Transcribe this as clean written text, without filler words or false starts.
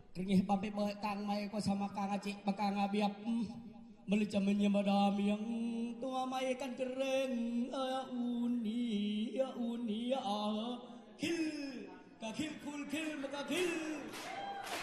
Ringih pampi kang mai ko sama kang aci bakang abiap beli jamin madam yang tua mai kan kereng uni ya kil ka kil kul kil maka kil